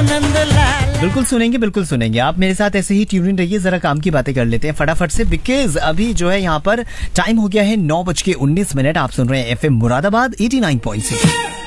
बिल्कुल सुनेंगे, बिल्कुल सुनेंगे। आप मेरे साथ ऐसे ही ट्यून इन रहिए, जरा काम की बातें कर लेते हैं फटाफट से, बिकॉज अभी जो है यहाँ पर टाइम हो गया है 9:19। आप सुन रहे हैं एफएम मुरादाबाद 89.6।